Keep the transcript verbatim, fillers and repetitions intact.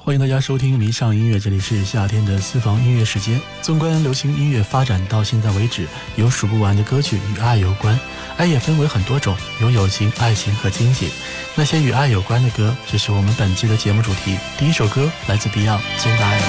欢迎大家收听迷上音乐，这里是夏天的私房音乐时间。纵观流行音乐发展到现在为止，有数不完的歌曲与爱有关，爱也分为很多种，有友情、爱情和亲情。那些与爱有关的歌，这是我们本期的节目主题。第一首歌来自 Beyond《真的爱你》。